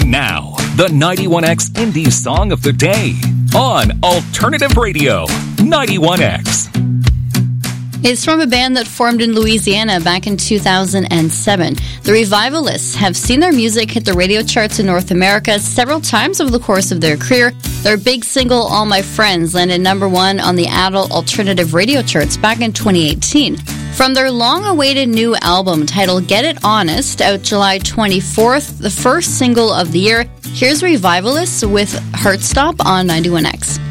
And now, the 91X Indie Song of the Day on Alternative Radio, 91X. It's from a band that formed in Louisiana back in 2007. The Revivalists have seen their music hit the radio charts in North America several times over the course of their career. Their big single, All My Friends, landed #1 on the adult alternative radio charts back in 2018. From their long-awaited new album titled Get It Honest, out July 24th, the first single of the year, here's Revivalists with Heartstop on 91X.